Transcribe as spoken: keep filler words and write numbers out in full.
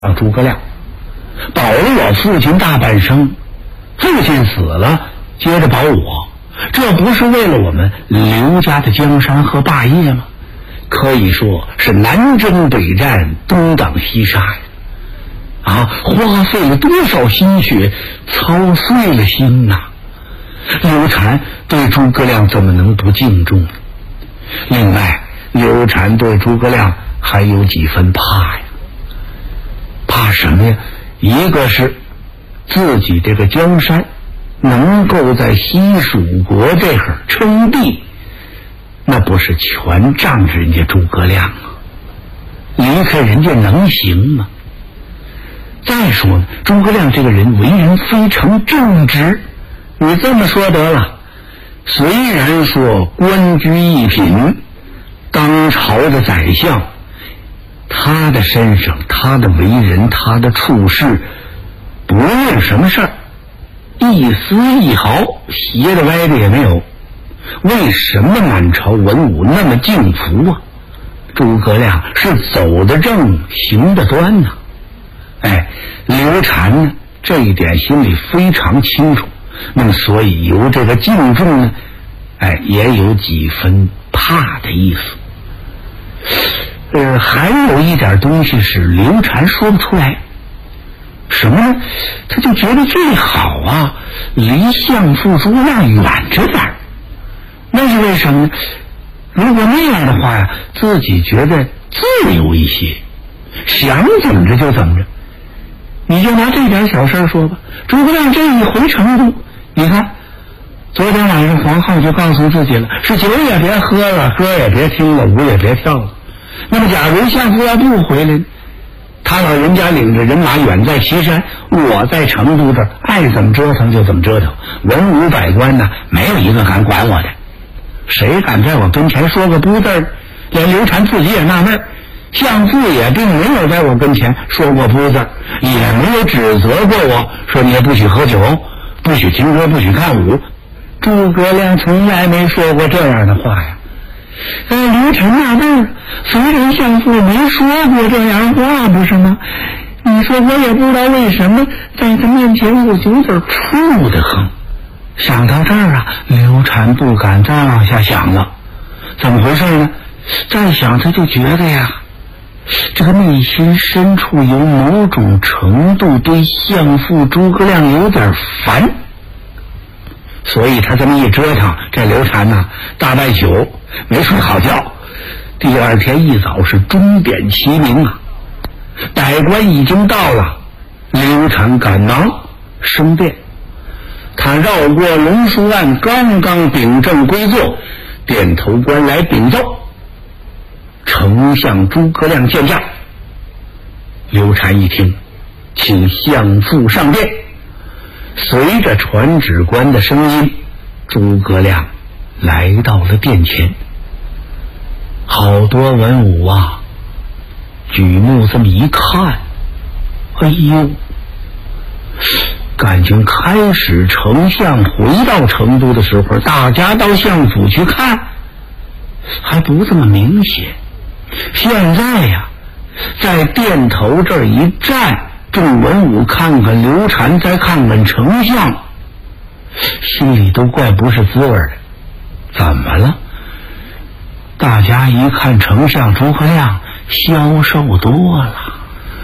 让诸葛亮保了我父亲大半生，父亲死了接着保我，这不是为了我们刘家的江山和霸业吗？可以说是南征北战，东挡西杀呀！啊，花费了多少心血，操碎了心呐！刘禅对诸葛亮怎么能不敬重？另外，刘禅对诸葛亮还有几分怕呀。怕什么呀？一个是自己这个江山能够在西蜀国这会儿称帝，那不是全仗着人家诸葛亮吗？离开人家能行吗？再说呢，诸葛亮这个人为人非常正直，你这么说得了，虽然说官居一品，当朝的宰相，他的身上，他的为人，他的处事，不论什么事儿，一丝一毫斜的歪的也没有。为什么满朝文武那么敬服啊？诸葛亮是走得正，行得端呐、啊。哎，刘禅呢，这一点心里非常清楚，那么所以由这个敬重呢，哎，也有几分怕的意思。呃，还有一点东西是刘禅说不出来，什么呢？他就觉得最好啊，离相父诸葛亮远着点儿。那是为什么呢？如果那样的话呀，自己觉得自由一些，想怎么着就怎么着。你就拿这点小事说吧，诸葛亮这一回成都，你看昨天晚上皇后就告诉自己了，是酒也别喝了，歌也别听了，舞也别跳了。那么假如相父要不回来，他老人家领着人马远在岐山，我在成都这儿爱怎么折腾就怎么折腾，文武百官呢，没有一个敢管我的。谁敢在我跟前说个不字？连刘禅自己也纳闷，相父也并没有在我跟前说过不字，也没有指责过我说你也不许喝酒，不许听歌，不许看舞。诸葛亮从来没说过这样的话呀。呃，刘禅纳闷，虽然相父没说过这样话，不是吗？你说我也不知道为什么在他面前我就有点怵得很。想到这儿啊，刘禅不敢再往下想了。怎么回事呢？再想他就觉得呀，这个内心深处有某种程度对相父诸葛亮有点烦。所以他这么一折腾，这刘禅呢，大半宿没睡好觉。第二天一早是钟点齐鸣啊，百官已经到了，刘禅赶忙升殿。他绕过龙书案，刚刚秉正归坐，点头官来禀奏，丞相诸葛亮见驾。刘禅一听，请相父上殿。随着传旨官的声音，诸葛亮来到了殿前。好多文武啊，举目这么一看，哎呦，感情开始丞相回到成都的时候，大家到相府去看还不这么明显。现在呀，在殿头这儿一站，众文武看看刘禅，再看看丞相，心里都怪不是滋味的。怎么了？大家一看丞相诸葛亮消瘦多了。